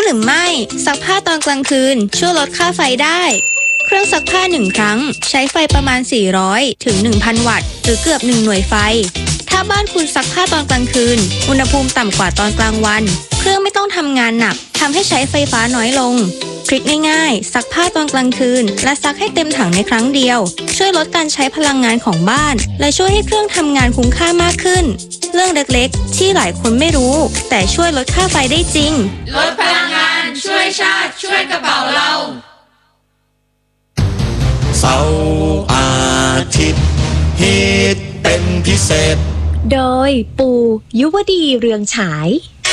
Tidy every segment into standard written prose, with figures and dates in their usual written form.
รือไม่ซักผ้าตอนกลางคืนช่วยลดค่าไฟได้เครื่องซักผ้า1ครั้งใช้ไฟประมาณ400ถึง 1,000 วัตต์หรือเกือบ1หน่วยไฟถ้าบ้านคุณซักผ้าตอนกลางคืนอุณหภูมิต่ำกว่าตอนกลางวันเครื่องไม่ต้องทำงานหนักทำให้ใช้ไฟฟ้าน้อยลงทริคง่ายๆซักผ้าตอนกลางคืนและซักให้เต็มถังในครั้งเดียวช่วยลดการใช้พลังงานของบ้านและช่วยให้เครื่องทำงานคุ้มค่ามากขึ้นเรื่องเล็กๆที่หลายคนไม่รู้แต่ช่วยลดค่าไฟได้จริงลดพลังงานช่วยชาติช่วยกระเป๋าเราเสาร์อาทิตย์ฮิตเป็นพิเศษโดยปู่ยุวดีเรืองฉาย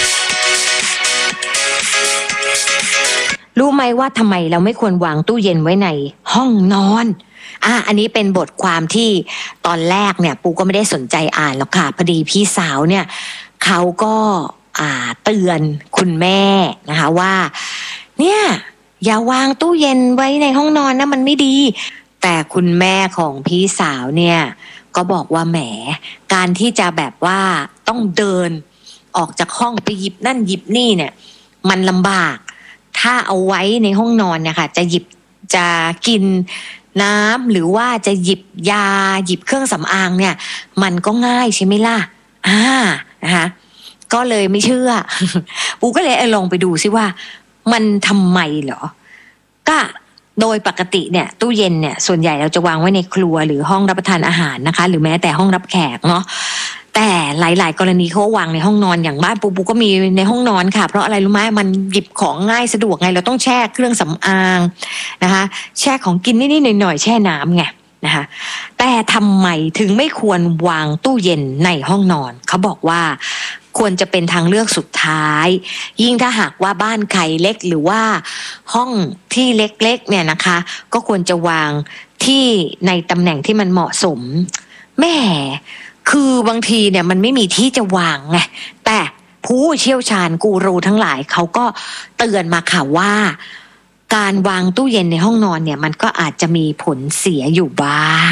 รู้ไหมว่าทำไมเราไม่ควรวางตู้เย็นไว้ในห้องนอนอันนี้เป็นบทความที่ตอนแรกเนี่ยปูก็ไม่ได้สนใจอ่านหรอกค่ะพอดีพี่สาวเนี่ยเขาก็เตือนคุณแม่นะคะว่าเนี่ยอย่าวางตู้เย็นไว้ในห้องนอนนะมันไม่ดีแต่คุณแม่ของพี่สาวเนี่ยก็บอกว่าแหมการที่จะแบบว่าต้องเดินออกจากห้องไปหยิบนั่นหยิบนี่เนี่ยมันลำบากถ้าเอาไว้ในห้องนอนเนี่ยค่ะจะกินน้ำหรือว่าจะหยิบยาหยิบเครื่องสำอางเนี่ยมันก็ง่ายใช่ไหมล่ะนะคะก็เลยไม่เชื่อ ปูก็เลยลองไปดูซิว่ามันทำไมเหรอก็โดยปกติเนี่ยตู้เย็นเนี่ยส่วนใหญ่เราจะวางไว้ในครัวหรือห้องรับประทานอาหารนะคะหรือแม้แต่ห้องรับแขกเนาะแต่หลายๆกรณีเขาวางในห้องนอนอย่างบ้านปูก็มีในห้องนอนค่ะเพราะอะไรรู้ไหมมันหยิบของง่ายสะดวกไงเราต้องแช่เครื่องสำอางนะคะแช่ของกินนิดๆหน่อยๆแช่น้ำไงนะคะแต่ทำไมถึงไม่ควรวางตู้เย็นในห้องนอนเขาบอกว่าควรจะเป็นทางเลือกสุดท้ายยิ่งถ้าหากว่าบ้านใครเล็กหรือว่าห้องที่เล็กๆเนี่ยนะคะก็ควรจะวางที่ในตำแหน่งที่มันเหมาะสมแม่คือบางทีเนี่ยมันไม่มีที่จะวางไงแต่ผู้เชี่ยวชาญกูรูทั้งหลายเขาก็เตือนมาค่ะว่าการวางตู้เย็นในห้องนอนเนี่ยมันก็อาจจะมีผลเสียอยู่บ้าง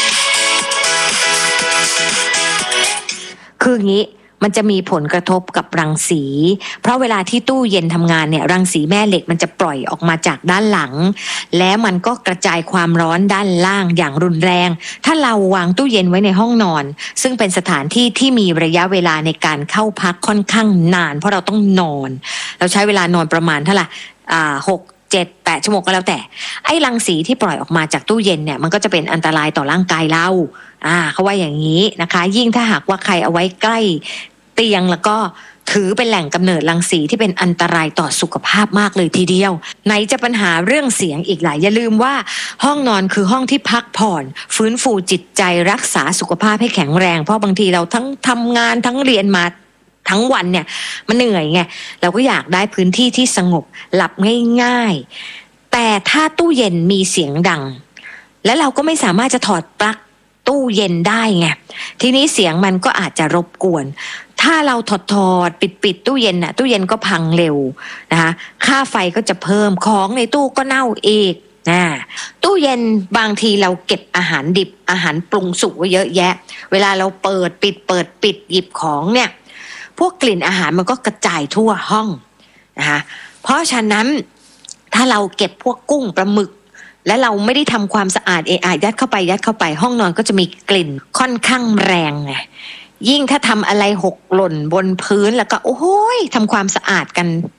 คืออย่างนี้มันจะมีผลกระทบกับรังสีเพราะเวลาที่ตู้เย็นทำงานเนี่ยรังสีแม่เหล็กมันจะปล่อยออกมาจากด้านหลังและมันก็กระจายความร้อนด้านล่างอย่างรุนแรงถ้าเราวางตู้เย็นไว้ในห้องนอนซึ่งเป็นสถานที่ที่มีระยะเวลาในการเข้าพักค่อนข้างนานเพราะเราต้องนอนเราใช้เวลานอนประมาณเท่าไหร่6-7-8 ชั่วโมงก็แล้วแต่ไอ้รังสีที่ปล่อยออกมาจากตู้เย็นเนี่ยมันก็จะเป็นอันตรายต่อร่างกายเราเขาว่าอย่างนี้นะคะยิ่งถ้าหากว่าใครเอาไว้ใกล้เตียงแล้วก็ถือเป็นแหล่งกำเนิดรังสีที่เป็นอันตรายต่อสุขภาพมากเลยทีเดียวไหนจะปัญหาเรื่องเสียงอีกหลายอย่าลืมว่าห้องนอนคือห้องที่พักผ่อนฟื้นฟูจิตใจรักษาสุขภาพให้แข็งแรงเพราะบางทีเราทั้งทำงานทั้งเรียนมาทั้งวันเนี่ยมันเหนื่อยไงเราก็อยากได้พื้นที่ที่สงบหลับง่ายๆแต่ถ้าตู้เย็นมีเสียงดังและเราก็ไม่สามารถจะถอดปลั๊กตู้เย็นได้ไงทีนี้เสียงมันก็อาจจะรบกวนถ้าเราถอดปิดตู้เย็นน่ะตู้เย็นก็พังเร็วนะคะค่าไฟก็จะเพิ่มของในตู้ก็เน่าอีกตู้เย็นบางทีเราเก็บอาหารดิบอาหารปรุงสุกไว้เยอะแยะเวลาเราเปิดปิดหยิบของเนี่ยพวกกลิ่นอาหารมันก็กระจายทั่วห้องนะคะเพราะฉะนั้นถ้าเราเก็บพวกกุ้งปลาหมึกและเราไม่ได้ทำความสะอาดยัดเข้าไปห้องนอนก็จะมีกลิ่นค่อนข้างแรงไงยิ่งถ้าทำอะไรหกหล่นบนพื้นแล้วก็โอ้โหทำความสะอาดกัน